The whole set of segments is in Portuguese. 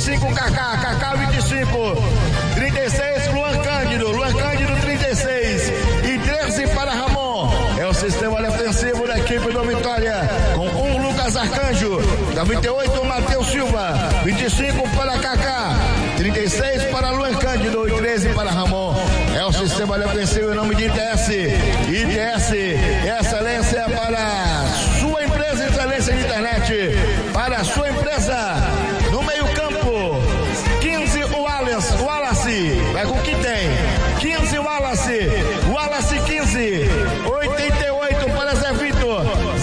25, Kaká 25, 36, Luan Cândido 36 e 13 para Ramon. É o sistema defensivo da equipe do Vitória, com Lucas Arcanjo, da 28, Matheus Silva, 25 para Kaká, 36 para Luan Cândido e 13 para Ramon. É o sistema defensivo em nome de ITS. Excelência para sua empresa, excelência de internet, para a sua empresa. No meio campo, 15 Wallace, vai com o que tem, 15 Wallace 15, 88 para Zé Vitor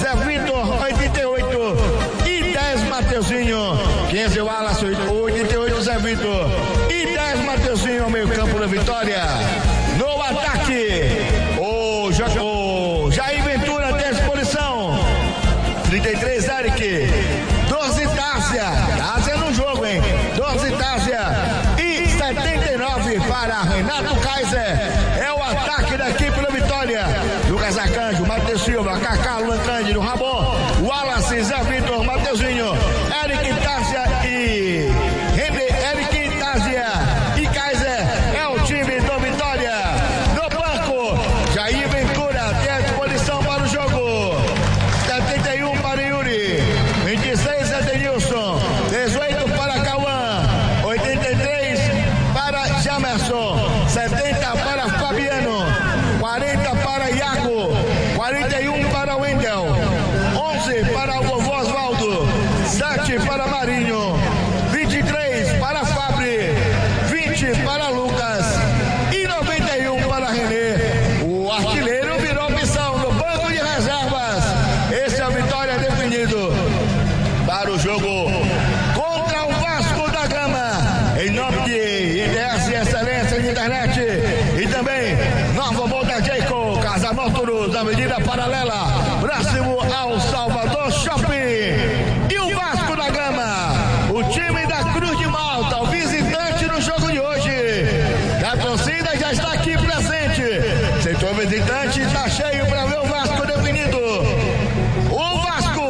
88 e 10 Mateuzinho, 15 Wallace, 88 Zé Vitor e 10 Mateuzinho ao meio campo da Vitória. No ataque, o Jair Ventura tem a disposição, 33 Eric, 12 Tárcia no jogo, hein? 12 Tárcia e 79 para Renato Kaiser. É o ataque da equipe da Vitória. Lucas Arcanjo, Matheus Silva, Kaká, Luan Cândido, Ramon, Wallace, Zé Vitor, Mateuzinho, Eric Tárcia e Eric Tárcia e Kaiser. É o time do Vitória. No banco, Jair Ventura tem a disposição para o jogo. 71 para Yuri, 26 Edenilson, 18 para Cauã, 83 para Jamerson, 70 para Fabiano, 40 para Iago, 41 para Wendel, 11 para o vovô Osvaldo, 7 para Marinho, 23 para Fabri, 20 para Lucas e 91 para Renê. O artilheiro virou opção no banco de reservas. Esse é o Vitória definido para o jogo contra o Vasco da Gama, em nome de IDS Excelência de Internet e também Nova Volta Jayco, Casa Nóturos, Avenida Paralela, próximo ao Salvador Shopping. E o Vasco da Gama, o time da Cruz de Malta, o visitante no jogo de hoje. A torcida já está aqui presente. Setor visitante está cheio para ver o Vasco definido. O Vasco.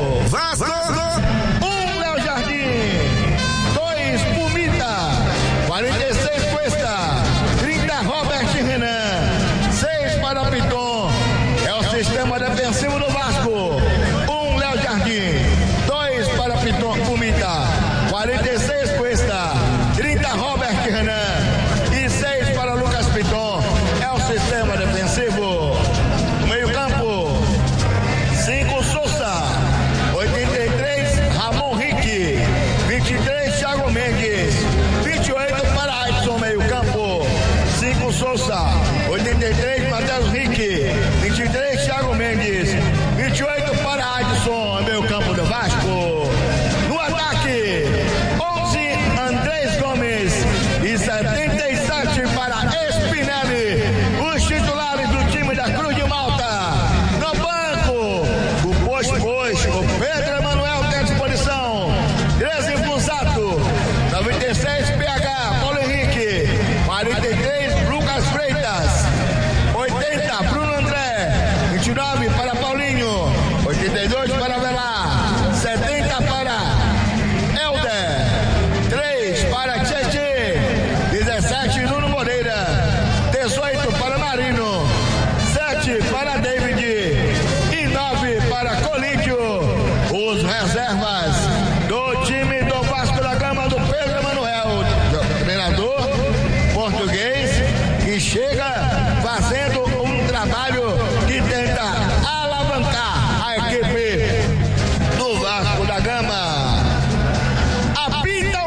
Léo Jardim, 2 Pumita, 46 Cuesta, 30 Robert Renan, 6 para Piton. É o sistema defensivo do Vasco. 1 Léo Jardim, 2 para Piton Pumita, 46 Cuesta, 30 Robert Renan e 6 para Lucas Piton. É o sistema defensivo. No meio campo, 5 Souza, 83 Ramon Rick, 23 Thiago Mendes, 28 para Aidson, meio campo, 5 Souza, 83 Matheus Rick, 23 Thiago Mendes, 28 para Aidson, meio campo do Vasco. No ataque, 11 Andrés Gomes e 77 para Spinelli, os titulares do time da Cruz de Malta. No banco, o Pedro Emanuel tem a disposição, 13 Busato, 96 PH, Paulo Henrique, 43 Lucas Freitas, 80 Bruno André, 29 para Paulinho, 82 para Velar, 70 para Helder, 3 para Tietê, 17 Nuno Moreira, 18 para Marino, 7 para David e 9 para Colíquio. Os reservas do time do Vasco da Gama, do Pedro Emanuel, treinador português, que chega fazendo um trabalho que tenta alavancar a equipe do Vasco da Gama. Apita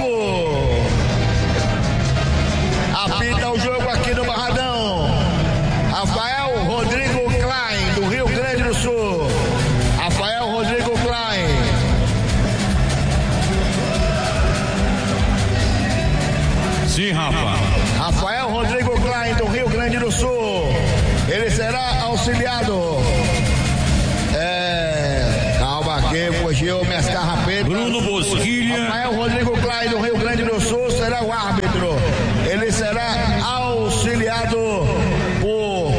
o jogo aqui no Barradão. Rafael Rodrigo Klein, do Rio Grande do Sul. Rafael Rodrigo Klein. Sim, Rafa. Rafael Rodrigo Klein, do Rio Grande do Sul. Ele será auxiliado. Calma aqui, fugiu minhas carrapetas. Bruno Bosquilha. Rafael Rodrigo Klein, do Rio Grande do Sul, será o árbitro. Ele será auxiliado por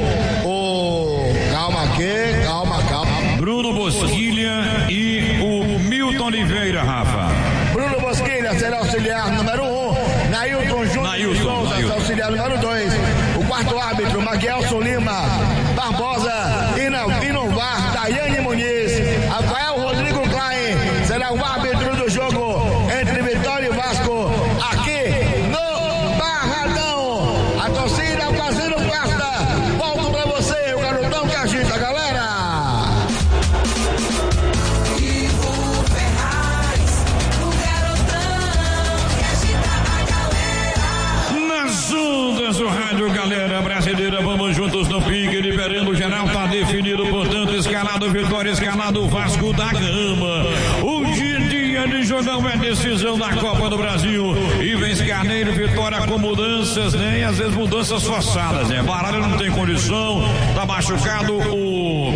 calma. Bruno Bosquilha e o Milton Oliveira, Rafa. Bruno Bosquilha será auxiliar número 1. Nailton Júnior de Souza, auxiliar número 2. O quarto árbitro, Maguelson Lima Barbosa. E no VAR, Daiane Muniz. Rafael Rodrigo Klein será o árbitro do jogo entre Vitória e Vasco, aqui no Barradão. A torcida fazendo festa. Volto pra você, o garotão que agita, galera. Ivo Ferraz, o garotão que agita a galera. Nas ondas do rádio, galera brasileira, vamos juntos no pique, liberando o geral, tá definido, portanto, escalado Vitória, escalado Vasco da Gama. O dia de jogão é decisão da Copa do Brasil. Ivens Carneiro, Vitória com mudanças, né? E às vezes mudanças forçadas, né? Baralho não tem condição, tá machucado, o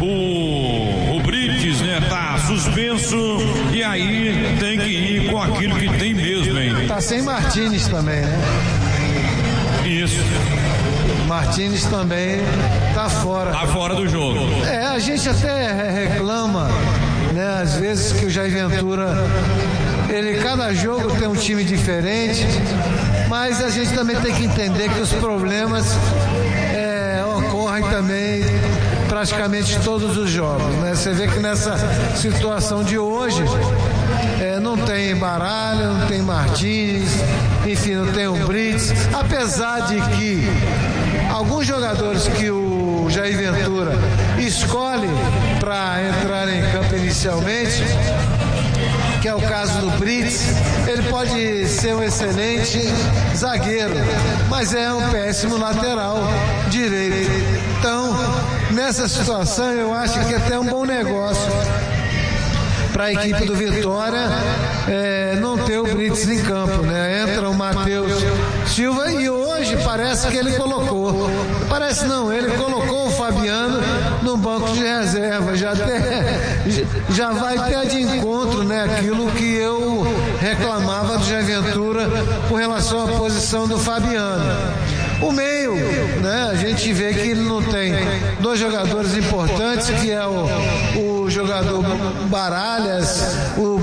Brites, né? Tá suspenso, e aí tem que ir com aquilo que tem mesmo, hein? Tá sem Martínez também, né? Isso. Martínez também tá fora. Tá fora do jogo. A gente até reclama, né? Às vezes que o Jair Ventura, cada jogo tem um time diferente, mas a gente também tem que entender que os problemas ocorrem também praticamente todos os jogos, né? Você vê que nessa situação de hoje não tem Baralho, não tem Martínez, enfim, não tem o Brits, apesar de que alguns jogadores que o Jair Ventura escolhe para entrar em campo inicialmente, que é o caso do Brits, ele pode ser um excelente zagueiro, mas é um péssimo lateral direito. Então, nessa situação, eu acho que até é um bom negócio para a equipe do Vitória não ter o Brits em campo, né? Entra o Matheus Silva e hoje parece que ele colocou. Parece não, ele colocou o Fabiano no banco de reserva. Já vai ter de encontro, né? Aquilo que eu reclamava do Jair Ventura com relação à posição do Fabiano. O meio, né? A gente vê que ele não tem dois jogadores importantes, que é o jogador Baralhas, o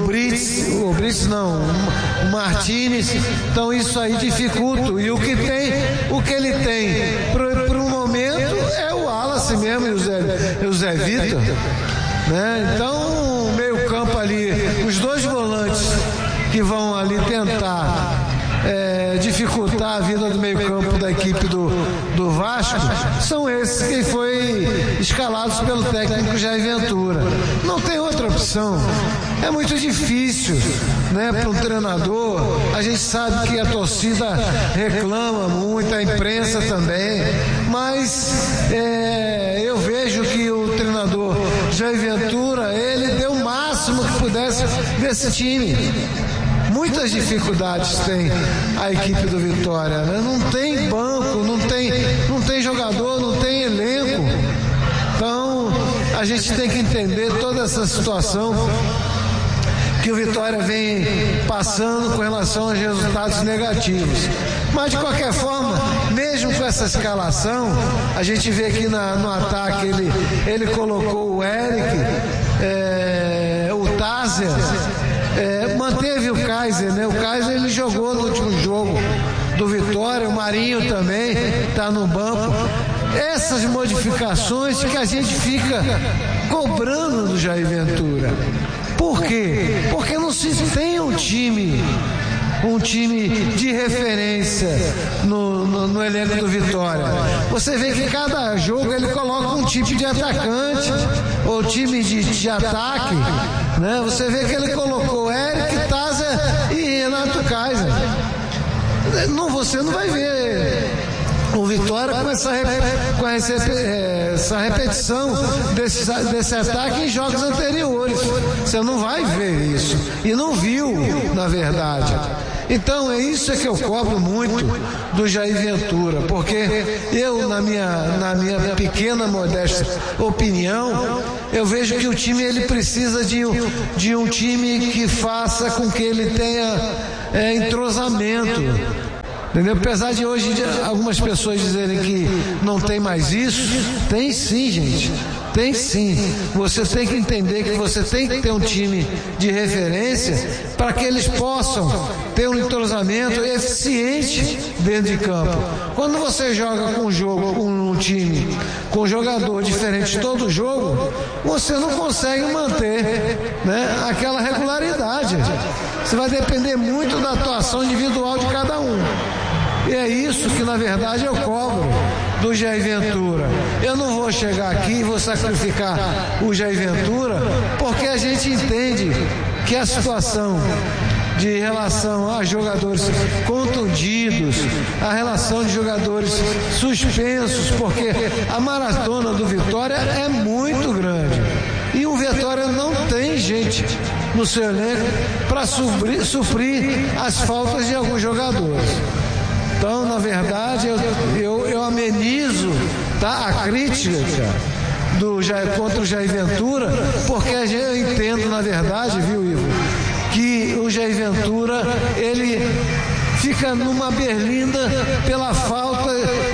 Martínez. Então isso aí dificulta. E o que ele tem para o momento é o Wallace mesmo e o Zé Vitor, né? Então o meio campo ali, os dois volantes que vão ali tentar dificultar a vida do meio campo da equipe do Vasco, são esses que foi escalados pelo técnico Jair Ventura. Não tem outra opção. É muito difícil, né, para um treinador. A gente sabe que a torcida reclama muito, a imprensa também, mas eu vejo que o treinador Jair Ventura, ele deu o máximo que pudesse desse time. Muitas dificuldades tem a equipe do Vitória, né? Não tem banco, não tem jogador, não tem elenco. Então a gente tem que entender toda essa situação que o Vitória vem passando com relação aos resultados negativos. Mas de qualquer forma, mesmo com essa escalação, a gente vê que no ataque ele colocou o Eric, o Tazer, manteve o Kaiser, né? O Kaiser ele jogou no último jogo do Vitória, o Marinho também está no banco. Essas modificações que a gente fica cobrando do Jair Ventura. Por quê? Porque não se tem um time de referência no elenco do Vitória. Você vê que cada jogo ele coloca um tipo de atacante ou time de ataque, né? Você vê que ele colocou Eric, Tazer e Renato Kaiser. Você não vai ver o Vitória com essa repetição desse ataque em jogos anteriores. Você não vai ver isso. E não viu, na verdade. Então é isso que eu cobro muito do Jair Ventura, porque eu, na minha pequena, modesta opinião, eu vejo que o time ele precisa de um time que faça com que ele tenha entrosamento. Entendeu? Apesar de hoje algumas pessoas dizerem que não tem mais isso, tem sim, gente. Tem sim. Você tem que entender que você tem que ter um time de referência para que eles possam ter um entrosamento eficiente dentro de campo. Quando você joga com um time com jogador diferente todo jogo, você não consegue manter, né, aquela regularidade. Você vai depender muito da atuação individual de cada um. E é isso que, na verdade, eu cobro do Jair Ventura. Eu não vou chegar aqui e vou sacrificar o Jair Ventura, porque a gente entende que a situação de relação a jogadores contundidos, a relação de jogadores suspensos, porque a maratona do Vitória é muito grande. E o Vitória não tem gente no seu elenco para suprir as faltas de alguns jogadores. Então, na verdade, eu amenizo, tá, a crítica contra o Jair Ventura, porque eu entendo, na verdade, viu, Ivo, que o Jair Ventura, ele fica numa berlinda pela falta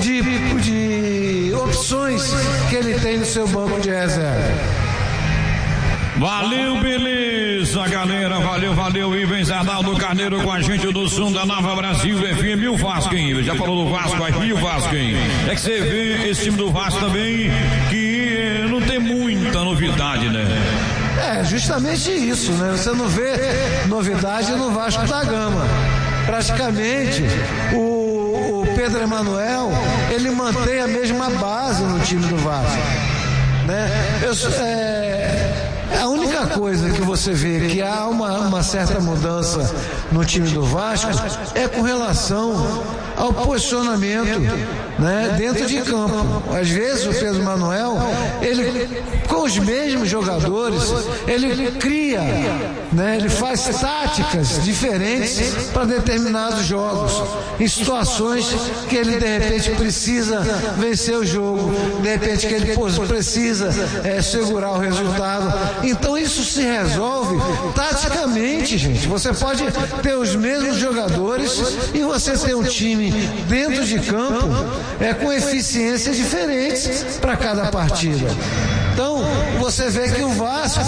de opções que ele tem no seu banco de reserva. Valeu, beleza, galera. Valeu. E vem Zardaldo Carneiro com a gente do Som da Nova Brasil FM. E o Vasco, hein? Já falou do Vasco aí, e o Vasco, hein? É que você vê esse time do Vasco também, que não tem muita novidade, né? É, justamente isso, né? Você não vê novidade no Vasco da Gama. Praticamente, o Pedro Emanuel, ele mantém a mesma base no time do Vasco, né? A única coisa que você vê que há uma certa mudança no time do Vasco é com relação ao posicionamento, né, dentro de campo. Às vezes o Pedro Manuel, ele com os mesmos jogadores, ele cria, né, ele faz táticas diferentes para determinados jogos, em situações que ele de repente precisa vencer o jogo, de repente que ele precisa segurar o resultado. Então isso se resolve taticamente, gente. Você pode ter os mesmos jogadores e você ter um time dentro de campo com eficiências diferentes para cada partida. Então você vê que o Vasco,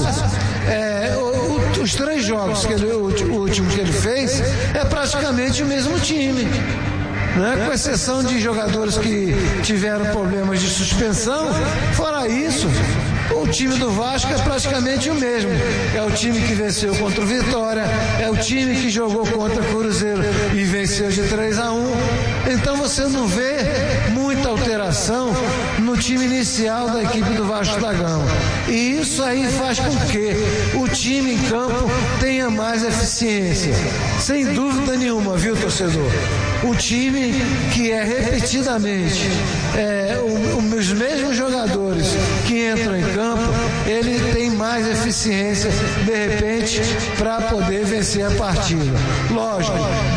os 3 jogos o último que ele fez, é praticamente o mesmo time, né? Com exceção de jogadores que tiveram problemas de suspensão. Fora isso, o time do Vasco é praticamente o mesmo. É o time que venceu contra o Vitória, é o time que jogou contra o Cruzeiro e venceu de 3-1. Então você não vê muita alteração no time inicial da equipe do Vasco da Gama. E isso aí faz com que o time em campo tenha mais eficiência. Sem dúvida nenhuma, viu, torcedor? O time que é repetidamente os mesmos jogadores que entram em campo, ele tem mais eficiência, de repente, para poder vencer a partida. Lógico,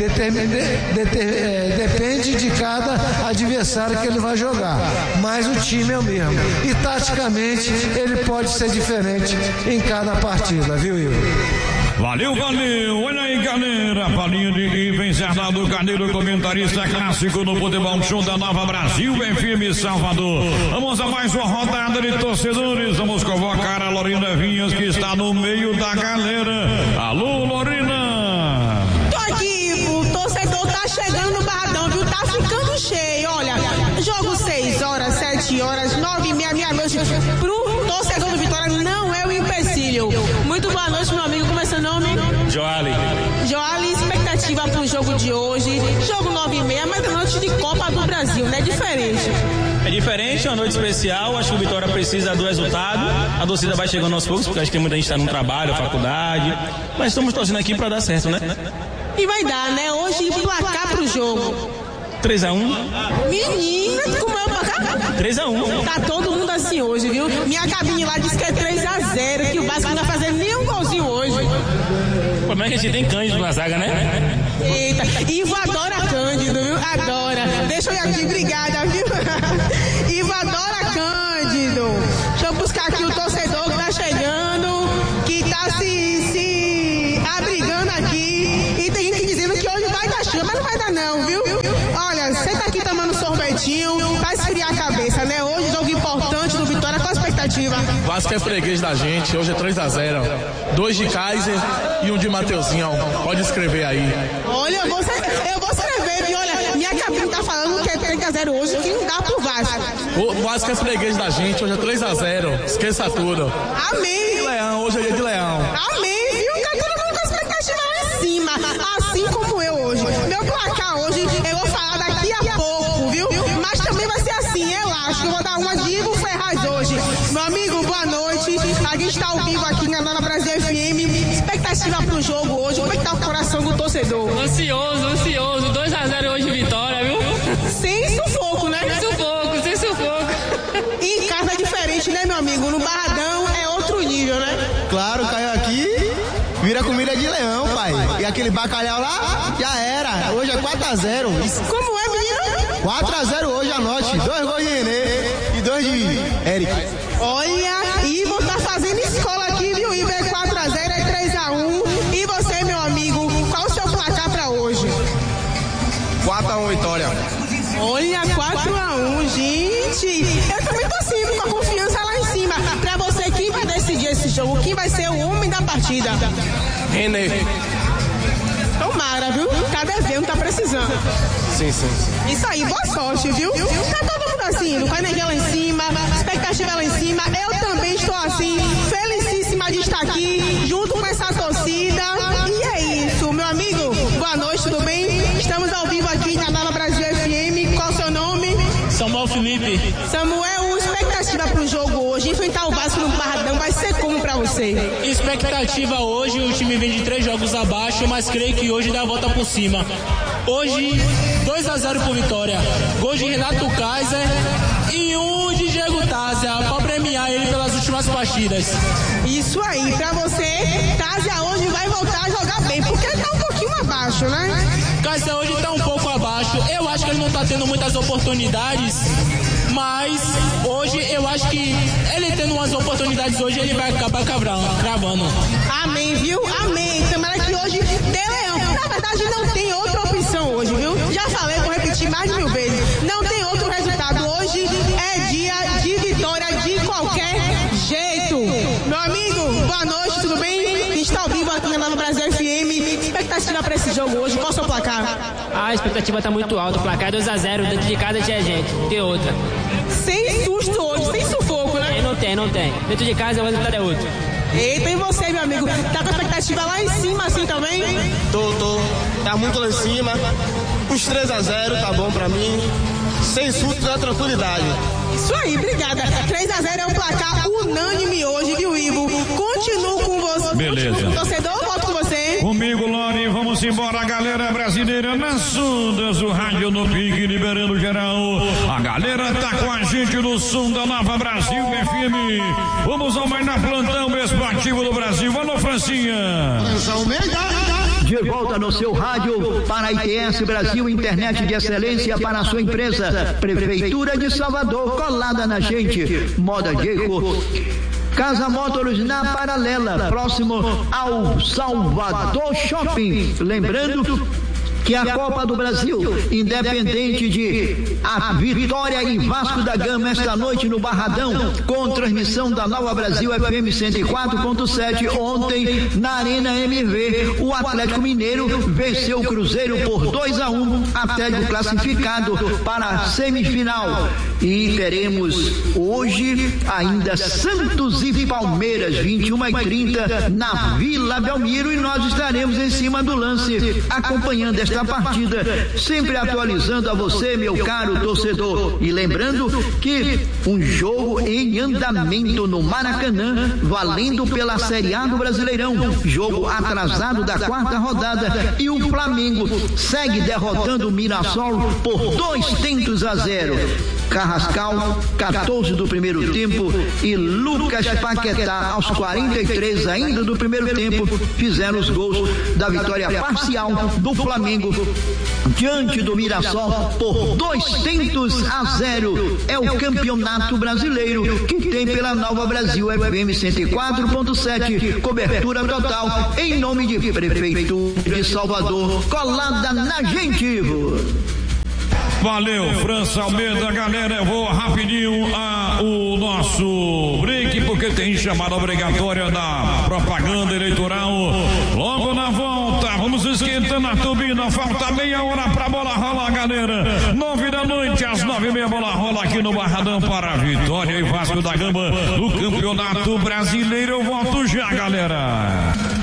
depende de cada adversário que ele vai jogar, mas o time é o mesmo. E taticamente ele pode ser diferente em cada partida, viu, Igor? Valeu. Olha aí, galera. Palinha de Ivan Zardaldo Carneiro, comentarista clássico no Futebol Show da Nova Brasil FM Salvador. Vamos a mais uma rodada de torcedores. Vamos convocar a Lorina Vinhas, que está no meio da galera. Alô, Lorina. Tô aqui, o torcedor tá chegando no Barradão, viu? Tá ficando cheio. Olha, jogo 6 horas, 7 horas, 9h30, meia-noite. Pro torcedor do Vitória não é um empecilho. Muito boa noite, meu amigo. Como é seu nome? Joali, expectativa pro jogo de hoje. Jogo 9h30, mas é noite de Copa do Brasil, né? É diferente, é uma noite especial. Acho que o Vitória precisa do resultado. A torcida vai chegando aos poucos, porque acho que muita gente está no trabalho, faculdade. Mas estamos torcendo aqui para dar certo, né? E vai dar, né? Hoje placar pro jogo. 3-1. Menina, como é o placar? 3-1. Tá todo mundo assim hoje, viu? Minha cabine lá disse que é 3-0, que o Vasco não vai fazer nenhum golzinho hoje. O problema é que a gente tem Cândido na zaga, né? Eita, Ivo adora Cândido, viu? Adora. Deixa eu ir aqui, obrigada, viu? Ivo adora Cândido. Deixa eu buscar aqui o torcedor que tá chegando, que tá se abrigando aqui. E tem gente dizendo que hoje vai dar chuva, mas não vai dar não, viu? Olha, você tá aqui tomando sorvetinho, vai esfriar a cabeça, né? Hoje, jogo importante do Vitória, com a expectativa expectativa? Vasco é freguês da gente, hoje é 3-0. 2 de Kaiser e 1 de Mateuzinho. Pode escrever aí. Olha, eu vou escrever, viu? Olha, minha cabine tá falando que é 3-0 hoje, que não dá pro Vasco. O Vasco é freguês da gente, hoje é 3-0. Esqueça tudo. Amém. Leão, hoje é dia de Leão. Amém, viu? Tá todo mundo com a expectativa lá em cima, assim como eu hoje. Meu placar hoje, eu vou falar daqui a pouco, viu? Mas também vai ser assim, elástico. Eu vou dar uma de Ivo Ferraz hoje. Meu amigo, boa noite. A gente tá ao vivo aqui na Nova Brasil FM. Expectativa pro jogo hoje. Como é que tá o coração do torcedor? Ansioso. 2-0 hoje, vitória, viu? Sem sufoco, né? Sem sufoco. E em casa é diferente, né, meu amigo? No Barradão é outro nível, né? Claro, caiu aqui, vira comida de leão, pai. E aquele bacalhau lá, já era. Hoje é 4-0. Como é, menino? 4-0 hoje à noite. 2 gols de Renê e 2 de Eric. Olha, Ivo tá fazendo escola aqui, viu? Ivo é 4-0, é 3-1. E você, meu amigo, qual o seu placar pra hoje? 4-1 vitória. Olha, 4-1, gente. Eu também tô assim, com a confiança lá em cima. Pra você, quem vai decidir esse jogo? Quem vai ser o homem da partida? Renê. Tomara, viu? Tá devendo, tá precisando. Sim. Isso aí, boa sorte, viu? Tá todo mundo assim, com a energia lá em cima, expectativa lá em cima. Eu também estou assim, felicíssima de estar aqui, junto com essa torcida. E é isso, meu amigo. Boa noite, tudo bem? Estamos ao vivo aqui na Nova Brasil FM. Qual o seu nome? Samuel Felipe. Samuel, expectativa pro jogo hoje. Enfrentar o Vasco no Barradão vai ser como pra você? Expectativa hoje, o time vem de 3 jogos abaixo, mas creio que hoje dá a volta por cima. Hoje, 2-0 por Vitória. Gol de Renato Kaiser e 1 de Diego Tázia, pra premiar ele pelas últimas partidas. Isso aí, pra você, Tázia hoje vai voltar a jogar bem, porque ele tá um pouquinho abaixo, né? Kaiser hoje tá um pouco abaixo. Eu acho que ele não tá tendo muitas oportunidades, mas hoje eu acho que ele tendo umas oportunidades hoje, ele vai acabar cravando. Amém, viu? Amém. Tomara que hoje dê Leão. Na verdade, não tem outra opção hoje, viu? Já falei, vou repetir mais de 1000 vezes. Não tem outro resultado. Hoje é dia de vitória de qualquer jeito. Meu amigo, boa noite, tudo bem? A gente tá ao vivo aqui na Nova Brasil FM. Expectativa pra esse jogo hoje, qual o seu placar? A expectativa tá muito alta, o placar é 2-0, dentro de casa tinha gente, não tem outra. Sem susto hoje, sem sufoco, né? Não tem. Dentro de casa o resultado é outro. Eita, e você, meu amigo? Tá com a expectativa lá em cima assim também? Tô. Tá muito lá em cima. Uns 3-0, tá bom pra mim. Sem susto, da tranquilidade. Isso aí, obrigada. 3-0 é um placar unânime hoje, viu, Ivo? Continuo com você. Beleza. Continuo com o torcedor, volto com você. Comigo, Lore, vamos embora, galera brasileira nas ondas, o rádio no pique, liberando geral. A galera tá com a gente no som da Nova Brasil FM. Vamos ao mais na plantão esportivo do Brasil. Alô, Francinha. De volta no seu rádio para a ITS Brasil, internet de excelência para a sua empresa. Prefeitura de Salvador, colada na gente. Moda Geico. Casa Motors na Paralela, próximo ao Salvador Shopping. Lembrando que a Copa do Brasil, independente de a Vitória e Vasco da Gama esta noite no Barradão, com transmissão da Nova Brasil FM 104.7. Ontem na Arena MV, o Atlético Mineiro venceu o Cruzeiro por 2-1, Atlético classificado para a semifinal. E teremos hoje ainda Santos e Palmeiras, 21h30 na Vila Belmiro, e nós estaremos em cima do lance acompanhando esta partida, sempre atualizando a você, meu caro torcedor. E lembrando que um jogo em andamento no Maracanã, valendo pela Série A do Brasileirão, jogo atrasado da 4ª rodada, e o Flamengo segue derrotando o Mirassol por 2-0. Carrascal, 14 do primeiro tempo, e Lucas Paquetá, aos 43 ainda do primeiro tempo, fizeram os gols da vitória parcial do Flamengo diante do Mirassol por 2-0. É o campeonato brasileiro que tem pela Nova Brasil FM 104.7, cobertura total em nome de Prefeitura de Salvador, colada na gente, Ivo. Valeu, França Almeida, galera. Eu vou rapidinho o nosso break. porque tem chamada obrigatória da propaganda eleitoral. Logo na volta, vamos esquentando a turbina. Falta meia hora pra bola rolar, galera. 9 da noite, às 9h30, bola rola aqui no Barradão para Vitória e Vasco da Gama no Campeonato Brasileiro. Eu volto já, galera.